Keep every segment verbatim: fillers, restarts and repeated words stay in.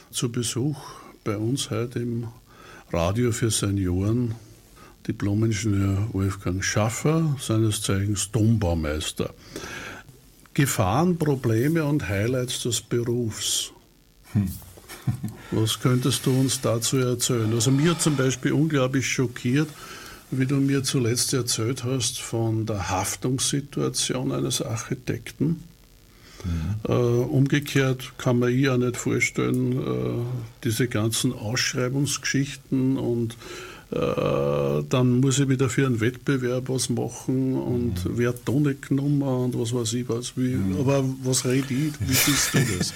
zu Besuch bei uns heute im Radio für Senioren Diplom-Ingenieur Wolfgang Schaffer, seines Zeichens Dombaumeister. Gefahren, Probleme und Highlights des Berufs. Hm. Was könntest du uns dazu erzählen? Also mir hat zum Beispiel unglaublich schockiert, wie du mir zuletzt erzählt hast von der Haftungssituation eines Architekten. Mhm. Äh, umgekehrt kann man sich auch nicht vorstellen, äh, diese ganzen Ausschreibungsgeschichten und äh, dann muss ich wieder für einen Wettbewerb was machen und mhm. wer hat da nicht genommen und was weiß ich was. Wie, mhm. Aber was rede ich? Wie siehst du das?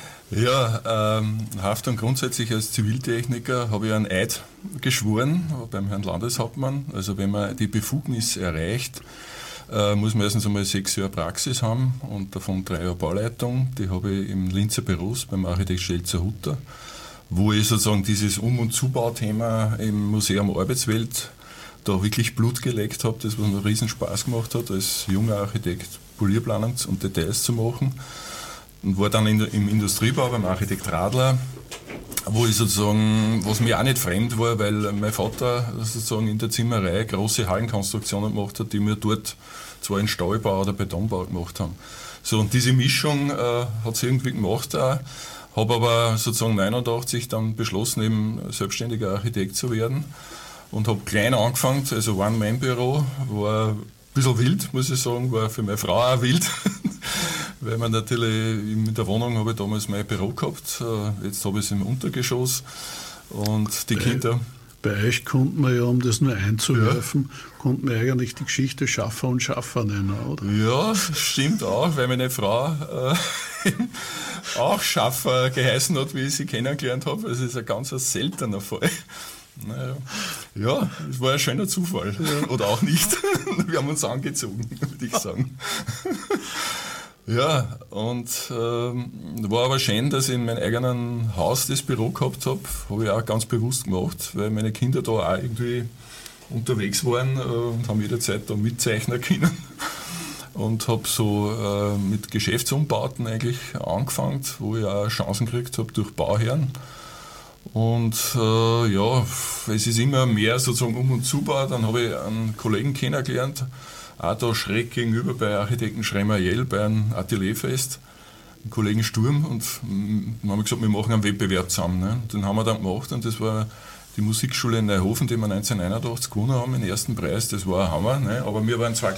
Ja, ähm, Haftung grundsätzlich als Ziviltechniker habe ich einen Eid geschworen beim Herrn Landeshauptmann. Also wenn man die Befugnis erreicht, äh, muss man erstens einmal sechs Jahre Praxis haben und davon drei Jahre Bauleitung. Die habe ich im Linzer Büros beim Architekt Stelzer-Hutter, wo ich sozusagen dieses Um- und Zubauthema im Museum Arbeitswelt da wirklich Blut geleckt habe, das was mir riesen Spaß gemacht hat, als junger Architekt Polierplanung und Details zu machen. Und war dann in, im Industriebau beim Architekt Radler, wo ich sozusagen, was mir auch nicht fremd war, weil mein Vater sozusagen in der Zimmerei große Hallenkonstruktionen gemacht hat, die mir dort zwar in Stahlbau oder Betonbau gemacht haben. So, und diese Mischung äh, hat es irgendwie gemacht auch. Habe aber sozusagen neunundachtzig dann beschlossen, eben selbstständiger Architekt zu werden und habe klein angefangen, also One-Man-Büro, war ein bisschen wild, muss ich sagen, war für meine Frau auch wild, weil man natürlich in der Wohnung habe ich damals mein Büro gehabt, jetzt habe ich es im Untergeschoss und die bei, Kinder... Bei euch konnte man ja, um das nur einzuwerfen, ja. konnte man eigentlich die Geschichte Schaffer und Schaffer nennen, oder? Ja, stimmt auch, weil meine Frau äh, auch Schaffer geheißen hat, wie ich sie kennengelernt habe. Das ist ein ganz seltener Fall. Naja. Ja, es war ein schöner Zufall. Ja. Oder auch nicht. Wir haben uns angezogen, würde ich sagen. Ja, und ähm, war aber schön, dass ich in meinem eigenen Haus das Büro gehabt habe. Habe ich auch ganz bewusst gemacht, weil meine Kinder da auch irgendwie unterwegs waren äh, und haben jederzeit da mitzeichnen können. Und habe so äh, mit Geschäftsumbauten eigentlich angefangen, wo ich auch Chancen gekriegt habe durch Bauherren. Und äh, ja, es ist immer mehr sozusagen Um- und Zubau. Dann habe ich einen Kollegen kennengelernt, auch da schräg gegenüber bei Architekten Schremer-Jell bei einem Atelierfest, einen Kollegen Sturm. Und dann haben wir gesagt, wir machen einen Wettbewerb zusammen. Ne? Den haben wir dann gemacht und das war die Musikschule in Neuhofen, die wir neunzehnhunderteinundachtzig gewonnen haben, den ersten Preis. Das war ein Hammer. Ne? Aber wir waren zwei